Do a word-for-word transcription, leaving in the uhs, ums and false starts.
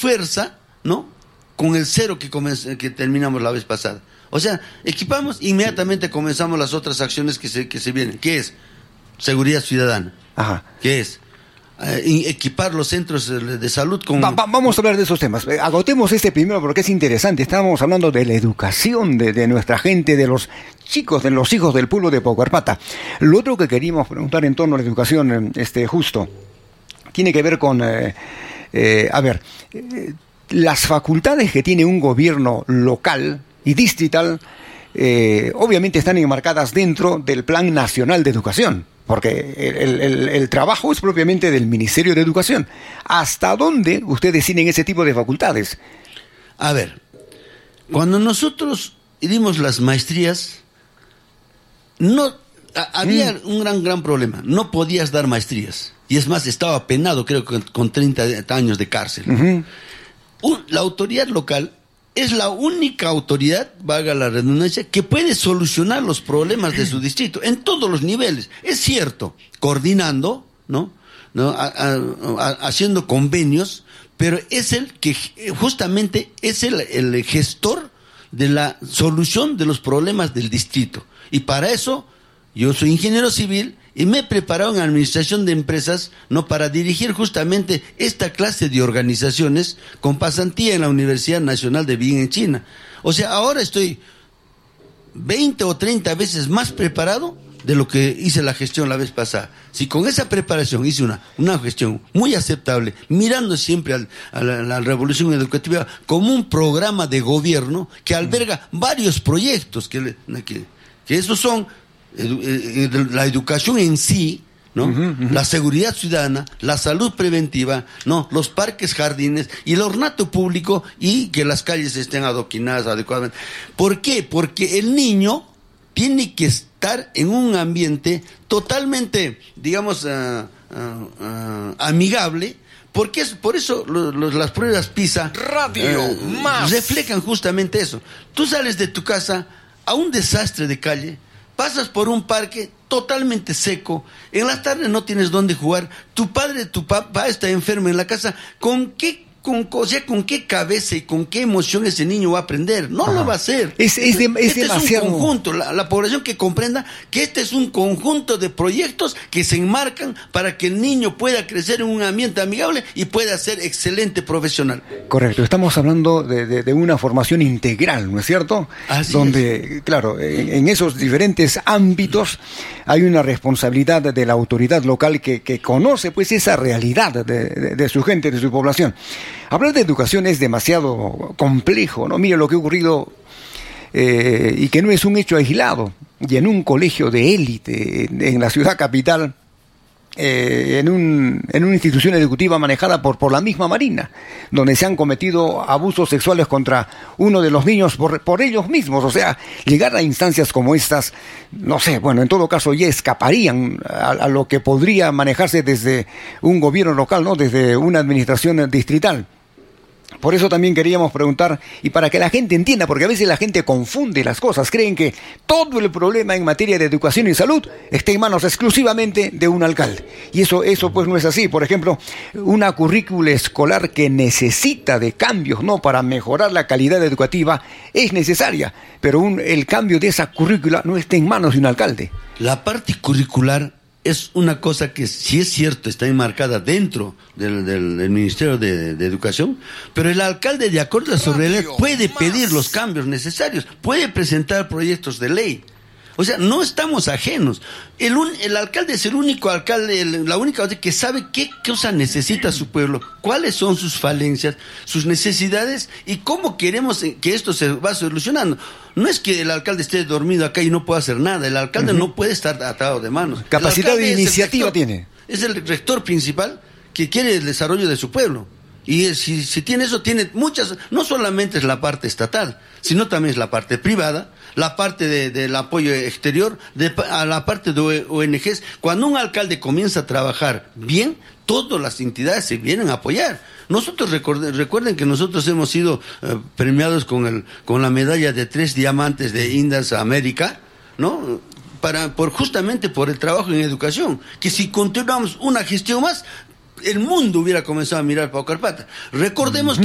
fuerza, ¿no? Con el cero que, comenz- que terminamos la vez pasada. O sea, equipamos, inmediatamente comenzamos las otras acciones que se, que se vienen. ¿Qué es? Seguridad ciudadana. Ajá. ¿Qué es? Eh, equipar los centros de, de salud con... Va, va, vamos a hablar de esos temas. Eh, Agotemos este primero porque es interesante. Estábamos hablando de la educación de, de nuestra gente, de los chicos, de los hijos del pueblo de Paucarpata. Lo otro que queríamos preguntar en torno a la educación, este, justo, tiene que ver con... Eh, eh, a ver, eh, las facultades que tiene un gobierno local y distrital, eh, obviamente están enmarcadas dentro del Plan Nacional de Educación, porque el, el, el trabajo es propiamente del Ministerio de Educación. ¿Hasta dónde ustedes tienen ese tipo de facultades? A ver, cuando nosotros dimos las maestrías, no a, había mm. un gran, gran problema. No podías dar maestrías. Y es más, estaba penado, creo que con treinta años de cárcel. Uh-huh. Un, la autoridad local es la única autoridad, valga la redundancia, que puede solucionar los problemas de su distrito en todos los niveles. Es cierto, coordinando, ¿no? ¿no? A, a, a, haciendo convenios, pero es el que justamente es el, el gestor de la solución de los problemas del distrito. Y para eso, yo soy ingeniero civil y me he preparado en administración de empresas, no, para dirigir justamente esta clase de organizaciones con pasantía en la Universidad Nacional de Beijing en China. O sea, ahora estoy veinte o treinta veces más preparado de lo que hice la gestión la vez pasada. Si con esa preparación hice una, una gestión muy aceptable, mirando siempre al, a, la, a la revolución educativa como un programa de gobierno que alberga varios proyectos, que, que, que esos son edu, eh, la educación en sí, ¿no? Uh-huh, uh-huh. La seguridad ciudadana, la salud preventiva, ¿no? Los parques, jardines y el ornato público, y que las calles estén adoquinadas adecuadamente. ¿Por qué? Porque el niño tiene que estar en un ambiente totalmente, digamos, uh, uh, uh, amigable, porque es, por eso lo, lo, las pruebas PISA Radio uh, más reflejan justamente eso. Tú sales de tu casa a un desastre de calle, pasas por un parque totalmente seco, en las tardes no tienes dónde jugar, tu padre, tu papá está enfermo en la casa, ¿con qué Con, o sea, ¿con qué cabeza y con qué emoción ese niño va a aprender? No Ajá. lo va a hacer. Es, es, de, es este demasiado... es un conjunto, la, la población que comprenda que este es un conjunto de proyectos que se enmarcan para que el niño pueda crecer en un ambiente amigable y pueda ser excelente profesional. Correcto, estamos hablando de, de, de una formación integral, ¿no es cierto? Así Donde, es. claro, en, en esos diferentes ámbitos hay una responsabilidad de la autoridad local que, que conoce pues esa realidad de, de, de su gente, de su población. Hablar de educación es demasiado complejo, ¿no? Mire lo que ha ocurrido eh, y que no es un hecho aislado. Y en un colegio de élite en, en la ciudad capital, eh, en, un, en una institución educativa manejada por, por la misma Marina, donde se han cometido abusos sexuales contra uno de los niños por, por ellos mismos. O sea, llegar a instancias como estas, no sé, bueno, en todo caso ya escaparían a, a lo que podría manejarse desde un gobierno local, ¿no? Desde una administración distrital. Por eso también queríamos preguntar, y para que la gente entienda, porque a veces la gente confunde las cosas, creen que todo el problema en materia de educación y salud está en manos exclusivamente de un alcalde. Y eso, eso pues no es así. Por ejemplo, una currícula escolar que necesita de cambios, ¿no? Para mejorar la calidad educativa es necesaria, pero un, el cambio de esa currícula no está en manos de un alcalde. La parte curricular es una cosa que, si es cierto, está enmarcada dentro del, del, del Ministerio de, de Educación, pero el alcalde, de acuerdo a su realidad, puede pedir los cambios necesarios, puede presentar proyectos de ley. O sea, no estamos ajenos. El, un, el alcalde es el único alcalde, el, la única que sabe qué cosa necesita su pueblo, cuáles son sus falencias, sus necesidades y cómo queremos que esto se va solucionando. No es que el alcalde esté dormido acá y no pueda hacer nada. El alcalde uh-huh. no puede estar atado de manos. Capacidad de iniciativa rector, tiene. Es el rector principal que quiere el desarrollo de su pueblo. Y si, si tiene eso, tiene muchas, no solamente es la parte estatal, sino también es la parte privada, la parte de, del apoyo exterior, de, a la parte de O N Ges. Cuando un alcalde comienza a trabajar bien, todas las entidades se vienen a apoyar. Nosotros recuerden, recuerden que nosotros hemos sido eh, premiados con el con la medalla de tres diamantes de Indas América, ¿no? Para por justamente por el trabajo en educación, que si continuamos una gestión más, el mundo hubiera comenzado a mirar Paucarpata. Recordemos uh-huh. que